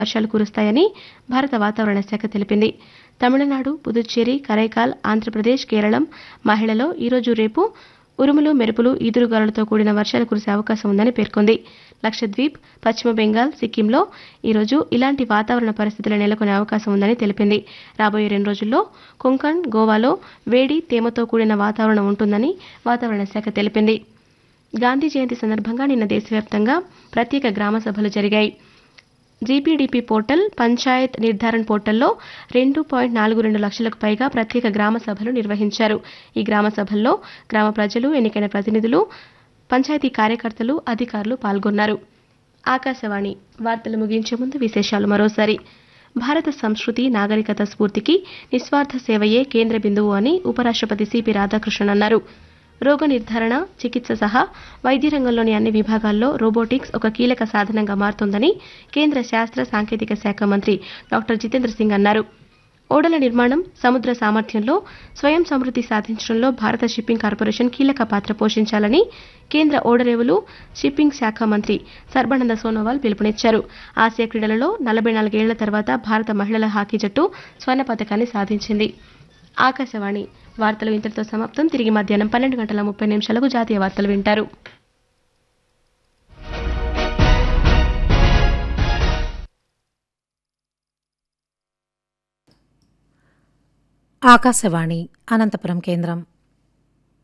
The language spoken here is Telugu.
వర్షాలు కురుస్తాయని భారత వాతావరణ శాఖ తెలిపింది. తమిళనాడు, పుదుచ్చేరి, కరైకాల్, ఆంధ్రప్రదేశ్, కేరళం, మహిళలో ఈరోజు రేపు ఉరుములు, మెరుపులు, ఈదురుగాలులతో కూడిన వర్షాలు కురిసే అవకాశం ఉందని పేర్కొంది. లక్షద్వీప్, పశ్చిమ బెంగాల్, సిక్కింలో ఈరోజు ఇలాంటి వాతావరణ పరిస్థితులు నెలకొనే అవకాశం ఉందని తెలిపింది. రాబోయే 2 రోజుల్లో కొంకణ్, గోవాలో వేడి, తేమతో కూడిన వాతావరణం ఉంటుందని వాతావరణ శాఖ తెలిపింది. గాంధీ జయంతి సందర్భంగా నిన్న దేశవ్యాప్తంగా ప్రత్యేక గ్రామ సభలు జరిగాయి. జీపీడీపీ పోర్టల్, పంచాయత్ నిర్ధారణ పోర్టల్లో 2.42 లక్షలకు పైగా ప్రత్యేక గ్రామ సభలు నిర్వహించారు. ఈ గ్రామ సభల్లో గ్రామ ప్రజలు, ఎన్నికైన ప్రతినిధులు, పంచాయతీ కార్యకర్తలు, అధికారులు పాల్గొన్నారు. ఆకాశవాణి వార్తలు ముగించే ముందు విశేషాలు మరోసారి. భారత సంస్కృతి, నాగరికత స్ఫూర్తికి నిస్వార్థ సేవయే కేంద్ర బిందువు అని ఉపరాష్ట్రపతి సిపి రాధాకృష్ణన్ అన్నారు. రోగ నిర్ధారణ, చికిత్స సహా వైద్య రంగంలోని అన్ని విభాగాల్లో రోబోటిక్స్ ఒక కీలక సాధనంగా మారుతోందని కేంద్ర శాస్త్ర సాంకేతిక శాఖ మంత్రి డాక్టర్ జితేంద్ర సింగ్ అన్నారు. ఓడల నిర్మాణం, సముద్ర సామర్థ్యంలో స్వయం సమృద్ధి సాధించడంలో భారత షిప్పింగ్ కార్పొరేషన్ కీలక పాత్ర పోషించాలని కేంద్ర ఓడరేవులు, షిప్పింగ్ శాఖ మంత్రి సర్బానంద సోనోవాల్ పిలుపునిచ్చారు. ఆసియా క్రీడలలో 44 ఏళ్ల తర్వాత భారత మహిళల హాకీ జట్టు స్వర్ణ పతకాన్ని సాధించింది. ఆకాశవాణి వార్తలు ఇంతటితో సమాప్తం. తిరిగి మధ్యాహ్నం 12:30 జాతీయ వార్తలు వింటారు. ఆకాశవాణి అనంతపురం కేంద్రం.